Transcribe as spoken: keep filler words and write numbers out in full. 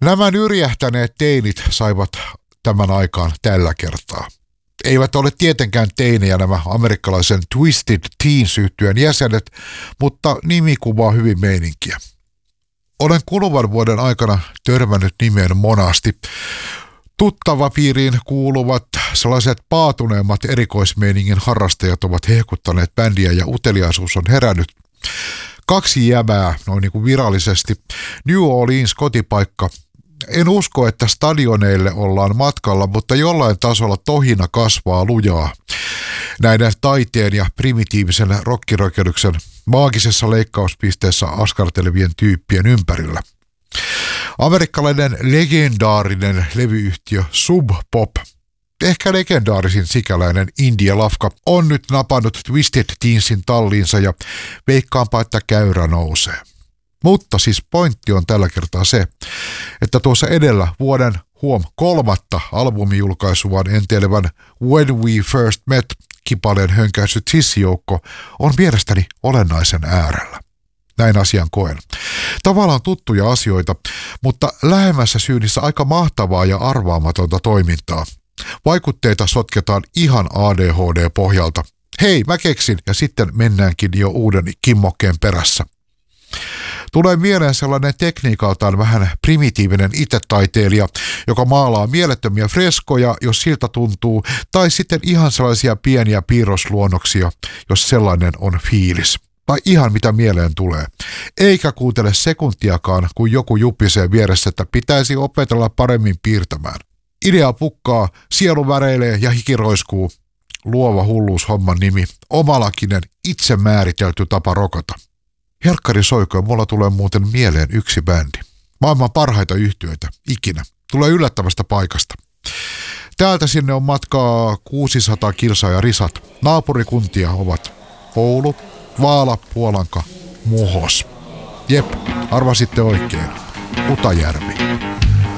Nämä nyrjähtäneet teinit saivat tämän aikaan tällä kertaa. Eivät ole tietenkään teinejä nämä amerikkalaisen Twisted Teens-yhtyeen jäsenet, mutta nimi kuvaa hyvin meininkiä. Olen kuluvan vuoden aikana törmännyt nimeen monasti. Tuttavapiiriin kuuluvat sellaiset paatuneemmat erikoismeiningin harrastajat ovat hehkuttaneet bändiä ja uteliaisuus on herännyt. Kaksi jäbää, noin niin kuin virallisesti. New Orleans kotipaikka. En usko, että stadioneille ollaan matkalla, mutta jollain tasolla tohina kasvaa lujaa. Näiden taiteen ja primitiivisen rockiroikennuksen maagisessa leikkauspisteessä askartelevien tyyppien ympärillä. Amerikkalainen legendaarinen levyyhtiö Sub Pop, ehkä legendaarisin sikäläinen indie-lafka, on nyt napannut Twisted Teensin talliinsa ja veikkaanpa, että käyrä nousee. Mutta siis pointti on tällä kertaa se, että tuossa edellä vuoden huom kolmatta albumijulkaisuaan enteilevän When We First Met -kipaleen hönkäissyt sissijoukko on mielestäni olennaisen äärellä. Näin asian koen. Tavallaan tuttuja asioita, mutta lähemmässä syynissä aika mahtavaa ja arvaamatonta toimintaa. Vaikutteita sotketaan ihan A D H D-pohjalta. Hei, mä keksin, ja sitten mennäänkin jo uuden kimmokkeen perässä. Tulee mieleen sellainen tekniikaltaan vähän primitiivinen itetaiteilija, joka maalaa mielettömiä freskoja, jos siltä tuntuu, tai sitten ihan sellaisia pieniä piirrosluonnoksia, jos sellainen on fiilis. Tai ihan mitä mieleen tulee. Eikä kuuntele sekuntiakaan, kun joku jupisee vieressä, että pitäisi opetella paremmin piirtämään. Idea pukkaa, sielu väreilee ja hiki roiskuu. Luova hulluus homman nimi, omalakinen, itse määritelty tapa rokota. Herkkari soikoon, mulla tulee muuten mieleen yksi bändi. Maailman parhaita yhtyeitä, ikinä. Tulee yllättävästä paikasta. Täältä sinne on matkaa kuusisataa kilsaa ja risat. Naapurikuntia ovat Oulu, Vaala, Puolanka, Muhos. Jep, arvasitte oikein. Utajärvi.